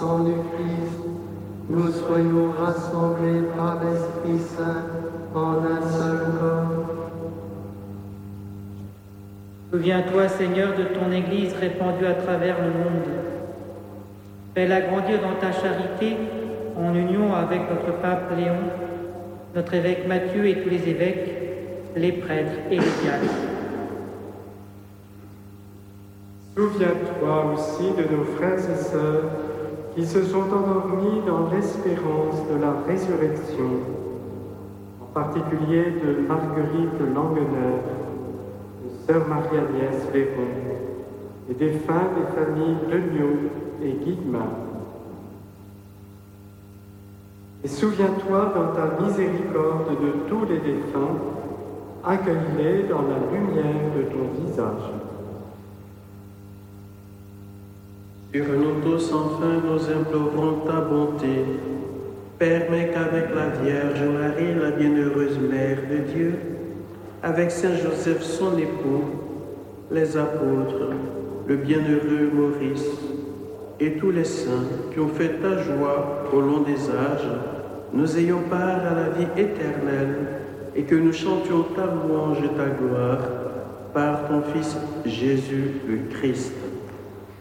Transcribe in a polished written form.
sang du Christ, nous soyons rassemblés par l'Esprit Saint en un seul corps. Souviens-toi, Seigneur, de ton Église répandue à travers le monde. Fais-la grandir dans ta charité, en union avec notre pape Léon, notre évêque Matthieu et tous les évêques, les prêtres et les diacres. Souviens-toi aussi de nos frères et sœurs qui se sont endormis dans l'espérance de la résurrection, en particulier de Marguerite Langeneur, de sœur Marie-Agnès Véron, et des fins des familles Legnaud et Guillemard. Et souviens-toi dans ta miséricorde de tous les défunts, accueille-les dans la lumière de ton visage. Sur nous tous, enfin, nous implorons ta bonté. Permets qu'avec la Vierge Marie, la bienheureuse Mère de Dieu, avec Saint Joseph, son époux, les apôtres, le bienheureux Maurice et tous les saints qui ont fait ta joie au long des âges, nous ayons part à la vie éternelle et que nous chantions ta louange et ta gloire par ton Fils Jésus le Christ.